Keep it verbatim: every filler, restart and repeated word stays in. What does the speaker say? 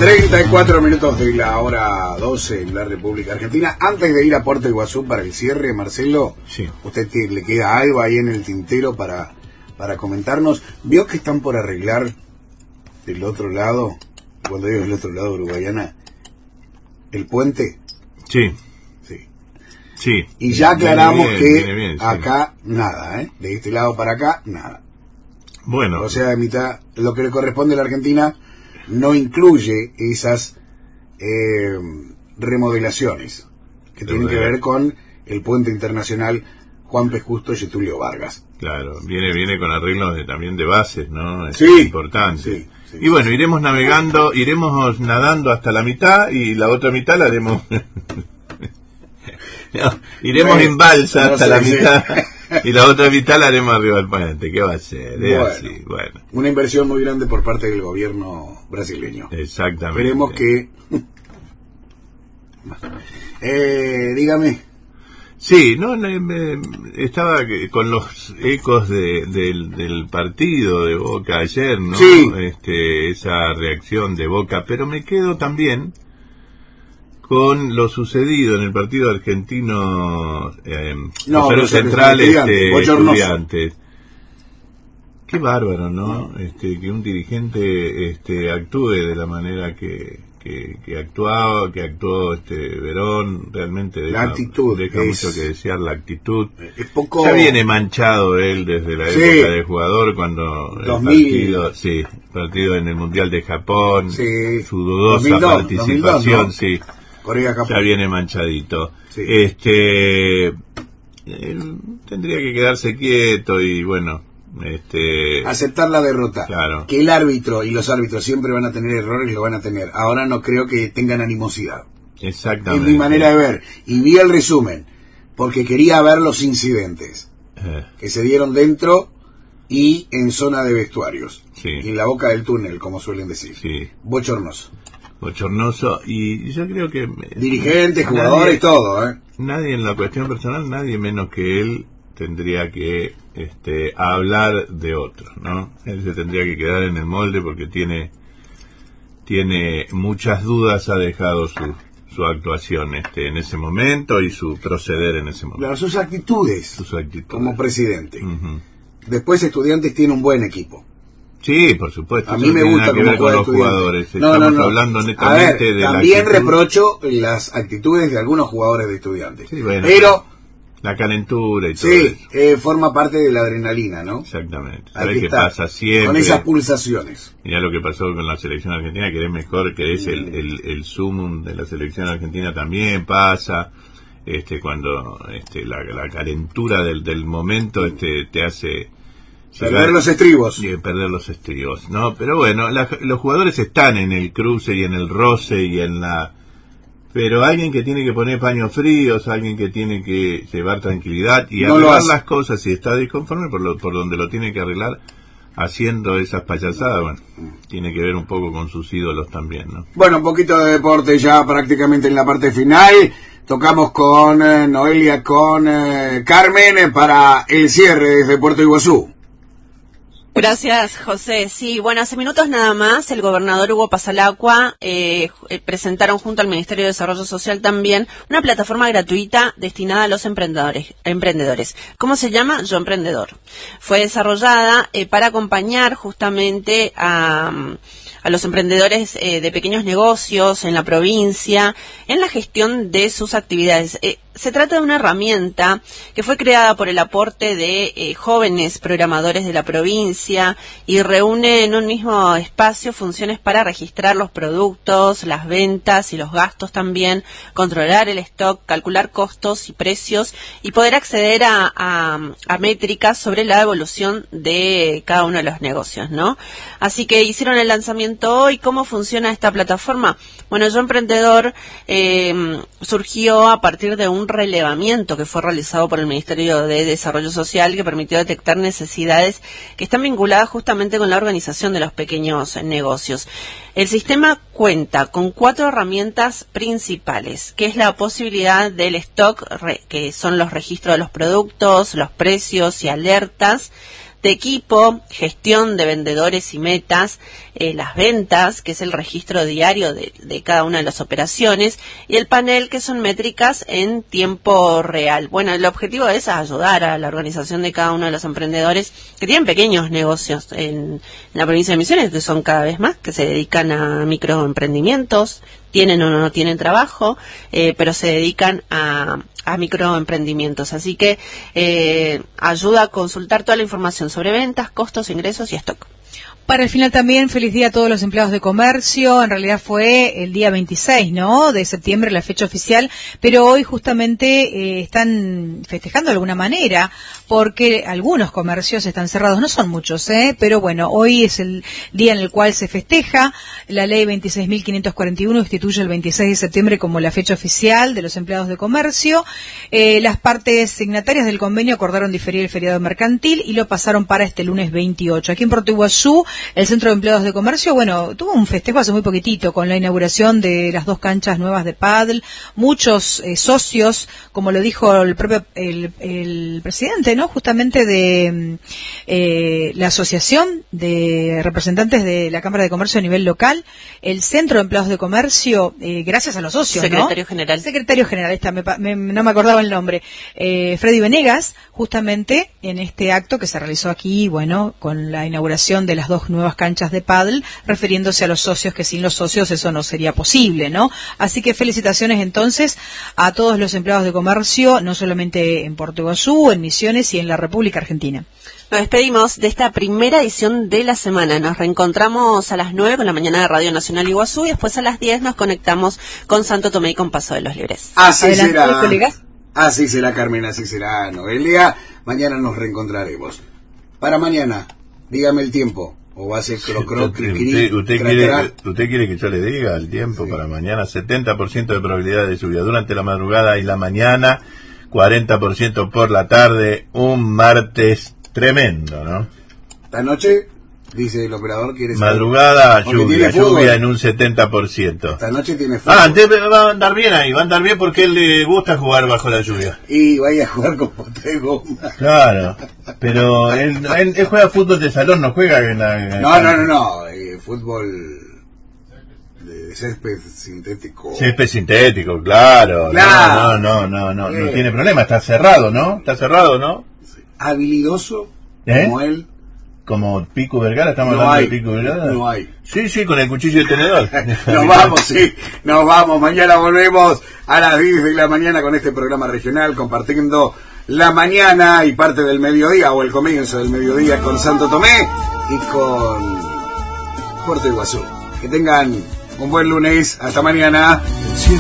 treinta y cuatro minutos de la hora doce en la República Argentina. Antes de ir a Puerto Iguazú para el cierre, Marcelo, sí. ¿usted te, le queda algo ahí en el tintero para, para comentarnos? ¿Vio que están por arreglar del otro lado, cuando digo del otro lado, Uruguayana, el puente? Sí. Sí. Sí. Y ya aclaramos bien, que viene bien, sí. acá nada, ¿eh? De este lado para acá, nada. Bueno. O sea, de mitad, lo que le corresponde a la Argentina no incluye esas eh, remodelaciones que tienen que ver con el puente internacional Juan P. Justo Getulio Vargas. Claro, viene viene con arreglos de, también de bases, ¿no? Es sí, importante. Sí, sí, y bueno, sí. iremos navegando, iremos nadando hasta la mitad y la otra mitad la haremos... no, iremos bueno, en balsa hasta no sé, la mitad... Sí. Y la otra mitad la haremos arriba del puente. ¿Qué va a ser? Es bueno, así, bueno. Una inversión muy grande por parte del gobierno brasileño. Exactamente. Esperemos que... eh, dígame. Sí, no, me, me, estaba con los ecos de, del, del partido de Boca ayer, ¿no? Sí. Este, esa reacción de Boca, pero me quedo también con lo sucedido en el partido argentino, eh, no, Rosario Central, este, Bochornoso. Estudiantes. Qué bárbaro, ¿no? Este, que un dirigente este, actúe de la manera que, que, que actuaba, que actuó este Verón, realmente deja, la actitud deja es, mucho que desear la actitud. Es poco... Ya viene manchado él desde la sí. época de jugador, cuando dos mil. el partido, sí, partido en el Mundial de Japón, sí. su dudosa dos mil dos, participación, dos mil dos, ¿no? sí. Corea, ya viene manchadito. Sí. Este eh, tendría que quedarse quieto y bueno, este aceptar la derrota. Claro. Que el árbitro y los árbitros siempre van a tener errores, lo van a tener. Ahora no creo que tengan animosidad. Exactamente. Es mi manera de ver. Y vi el resumen porque quería ver los incidentes eh. que se dieron dentro y en zona de vestuarios. Sí. Y en la boca del túnel, como suelen decir. Sí. Bochornoso. Bochornoso, y yo creo que... Dirigentes, jugadores, todo, ¿eh? Nadie en la cuestión personal, nadie menos que él tendría que este, hablar de otro, ¿no? Él se tendría que quedar en el molde porque tiene tiene muchas dudas, ha dejado su, su actuación este, en ese momento y su proceder en ese momento. Claro, sus actitudes, sus actitudes. Como presidente. Uh-huh. Después Estudiantes tiene un buen equipo. Sí, por supuesto. A mí me gusta cómo juega los jugadores. No, Estamos no, no. hablando netamente ver, de también la actitud. reprocho las actitudes de algunos jugadores de Estudiantes. Sí, bueno, pero la calentura y todo sí, eso. Eh, forma parte de la adrenalina, ¿no? Exactamente. Hay ¿Sabes que qué estar pasa siempre? con esas pulsaciones. Mirá lo que pasó con la selección argentina, que es mejor, que es el, el, el sumum de la selección argentina también pasa. Este, cuando este, la, la calentura del, del momento este, te hace... Perder los estribos. Y perder los estribos, ¿no? Pero bueno, la, los jugadores están en el cruce y en el roce y en la... Pero alguien que tiene que poner paños fríos, alguien que tiene que llevar tranquilidad y no arreglar las cosas si está disconforme por, lo, por donde lo tiene que arreglar, haciendo esas payasadas, bueno, tiene que ver un poco con sus ídolos también, ¿no? Bueno, un poquito de deporte ya prácticamente en la parte final. Tocamos con eh, Noelia, con eh, Carmen eh, para el cierre desde Puerto Iguazú. Gracias, José. Sí, bueno, hace minutos nada más el gobernador Hugo Pasalacqua eh, presentaron junto al Ministerio de Desarrollo Social también una plataforma gratuita destinada a los emprendedores. emprendedores. ¿Cómo se llama? Yo Emprendedor. Fue desarrollada eh, para acompañar justamente a, a los emprendedores eh, de pequeños negocios en la provincia en la gestión de sus actividades. Eh, Se trata de una herramienta que fue creada por el aporte de eh, jóvenes programadores de la provincia y reúne en un mismo espacio funciones para registrar los productos, las ventas y los gastos también, controlar el stock, calcular costos y precios y poder acceder a, a, a métricas sobre la evolución de cada uno de los negocios, ¿no? Así que hicieron el lanzamiento hoy. ¿Cómo funciona esta plataforma? Bueno, Yo Emprendedor eh, surgió a partir de un un relevamiento que fue realizado por el Ministerio de Desarrollo Social que permitió detectar necesidades que están vinculadas justamente con la organización de los pequeños negocios. El sistema cuenta con cuatro herramientas principales, que es la posibilidad del stock, que son los registros de los productos, los precios y alertas. de equipo, gestión de vendedores y metas, eh, las ventas, que es el registro diario de, de cada una de las operaciones, y el panel, que son métricas en tiempo real. Bueno, el objetivo es ayudar a la organización de cada uno de los emprendedores que tienen pequeños negocios en, en la provincia de Misiones, que son cada vez más, que se dedican a microemprendimientos, tienen o no tienen trabajo, eh, pero se dedican a, a microemprendimientos. Así que eh, ayuda a consultar toda la información sobre ventas, costos, ingresos y stock. Para el final también, feliz día a todos los empleados de comercio. En realidad fue el día veintiséis, ¿no?, de septiembre, la fecha oficial, pero hoy justamente eh, están festejando de alguna manera, porque algunos comercios están cerrados, no son muchos, ¿eh? Pero bueno, hoy es el día en el cual se festeja. La ley veintiséis mil quinientos cuarenta y uno instituye el veintiséis de septiembre como la fecha oficial de los empleados de comercio. Eh, las partes signatarias del convenio acordaron diferir el feriado mercantil y lo pasaron para este lunes veintiocho. Aquí en Puerto Iguazú, el Centro de Empleados de Comercio, bueno, tuvo un festejo hace muy poquitito con la inauguración de las dos canchas nuevas de pádel. Muchos eh, socios, como lo dijo el propio el, el presidente, ¿no?, justamente de eh, la Asociación de Representantes de la Cámara de Comercio a nivel local, el Centro de Empleados de Comercio, eh, gracias a los socios, Secretario ¿no? General. Secretario General, esta, me, me, no me acordaba el nombre. Eh, Freddy Venegas, justamente en este acto que se realizó aquí, bueno, con la inauguración de las dos nuevas canchas de pádel, refiriéndose a los socios, que sin los socios eso no sería posible, ¿no? Así que felicitaciones entonces a todos los empleados de comercio, no solamente en Puerto Iguazú, en Misiones y en la República Argentina. Nos despedimos de esta primera edición de la semana. Nos reencontramos a las nueve con la mañana de Radio Nacional Iguazú y después a las diez nos conectamos con Santo Tomé y con Paso de los Libres. Así Adelante, será. colegas. Así será, Carmen, así será, Noelia. Mañana nos reencontraremos. Para mañana, dígame el tiempo. ¿O va a ser cro, cro, usted, cri, cri, usted, usted, cra, quiere, cra? ¿Usted quiere que yo le diga el tiempo? Sí. Para mañana, setenta por ciento de probabilidad de lluvia durante la madrugada y la mañana, cuarenta por ciento por la tarde, un martes tremendo, ¿no? Esta noche, dice el operador, quiere saber. Madrugada, lluvia, lluvia en un setenta por ciento. Esta noche tiene fútbol. Ah, entonces va a andar bien ahí, va a andar bien porque él le gusta jugar bajo la lluvia. Y vaya a jugar con bote de goma. Claro, pero él, él, él juega fútbol de salón, no juega en la... En no, no, no, no, eh, fútbol de césped sintético. Césped sintético, claro. Claro. No, no, no, no, no, eh. no tiene problema, está cerrado, ¿no? Está cerrado, ¿no? Habilidoso, ¿Eh? como él. Como Pico Vergara, estamos No hablando hay, de Pico Vergara. no hay. Sí, sí, con el cuchillo y el tenedor. Nos vamos, sí, nos vamos. Mañana volvemos a las diez de la mañana con este programa regional, compartiendo la mañana y parte del mediodía, o el comienzo del mediodía, con Santo Tomé y con Puerto Iguazú. Que tengan un buen lunes. Hasta mañana.